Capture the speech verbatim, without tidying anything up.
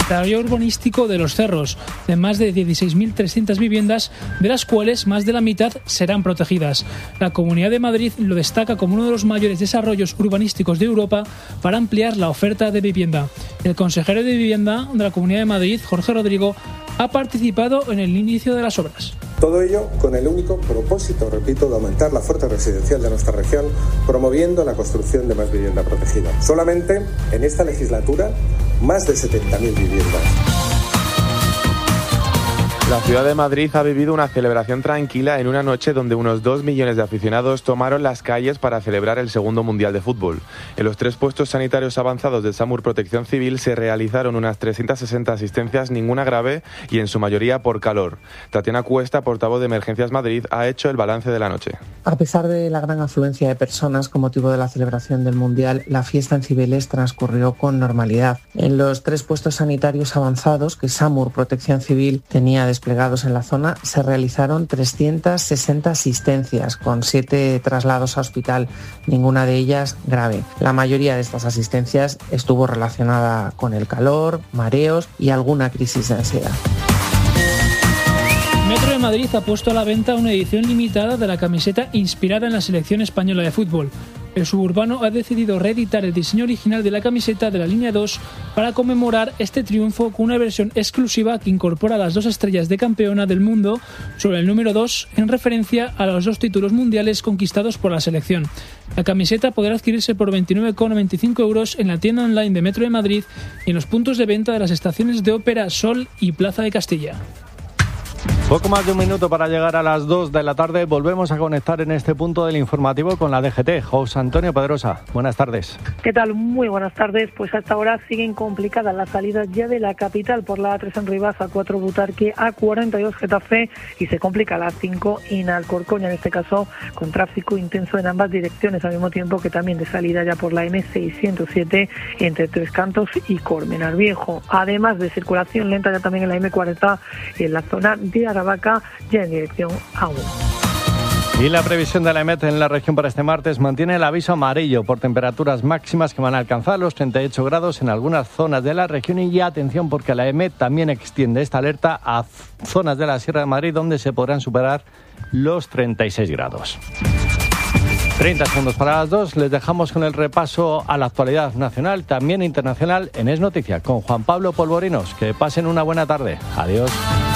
desarrollo urbanístico de Los Cerros, de más de dieciséis mil trescientas viviendas, de las cuales más de la mitad serán protegidas. La Comunidad de Madrid lo destaca como uno de los mayores desarrollos urbanísticos de Europa para ampliar la oferta de vivienda. El consejero de Vivienda de la Comunidad de Madrid, Jorge Rodrigo, ha participado en el inicio de las obras. Todo ello con el único propósito, repito, de aumentar la oferta residencial de nuestra región, promoviendo la construcción de más vivienda protegida. Solamente en esta legislatura, más de setenta mil viviendas. La ciudad de Madrid ha vivido una celebración tranquila en una noche donde unos dos millones de aficionados tomaron las calles para celebrar el segundo Mundial de Fútbol. En los tres puestos sanitarios avanzados de SAMUR Protección Civil se realizaron unas trescientas sesenta asistencias, ninguna grave y en su mayoría por calor. Tatiana Cuesta, portavoz de Emergencias Madrid, ha hecho el balance de la noche. A pesar de la gran afluencia de personas con motivo de la celebración del Mundial, la fiesta en Cibeles transcurrió con normalidad. En los tres puestos sanitarios avanzados que SAMUR Protección Civil tenía desplegados en la zona, se realizaron trescientas sesenta asistencias, con siete traslados a hospital, ninguna de ellas grave. La mayoría de estas asistencias estuvo relacionada con el calor, mareos y alguna crisis de ansiedad. Metro de Madrid ha puesto a la venta una edición limitada de la camiseta inspirada en la selección española de fútbol. El suburbano ha decidido reeditar el diseño original de la camiseta de la línea dos para conmemorar este triunfo con una versión exclusiva que incorpora las dos estrellas de campeona del mundo sobre el número dos en referencia a los dos títulos mundiales conquistados por la selección. La camiseta podrá adquirirse por veintinueve con noventa y cinco euros en la tienda online de Metro de Madrid y en los puntos de venta de las estaciones de Ópera, Sol y Plaza de Castilla. Poco más de un minuto para llegar a las dos de la tarde. Volvemos a conectar en este punto del informativo con la D G T. José Antonio Pedrosa, buenas tardes. ¿Qué tal? Muy buenas tardes. Pues hasta ahora siguen complicadas las salidas ya de la capital por la A tres en Rivas, A cuatro Butarque, A cuarenta y dos Getafe y se complica la A cinco en Alcorcón, en este caso con tráfico intenso en ambas direcciones, al mismo tiempo que también de salida ya por la M seiscientos siete entre Tres Cantos y Colmenar Viejo. Además de circulación lenta ya también en la M cuarenta en la zona de Aravaca, ya en dirección A uno. Y la previsión de la EMET en la región para este martes mantiene el aviso amarillo por temperaturas máximas que van a alcanzar los treinta y ocho grados en algunas zonas de la región. Y ya atención, porque la EMET también extiende esta alerta a zonas de la Sierra de Madrid donde se podrán superar los treinta y seis grados. treinta segundos para las dos. Les dejamos con el repaso a la actualidad nacional, también internacional, en Es Noticia, con Juan Pablo Polvorinos. Que pasen una buena tarde. Adiós.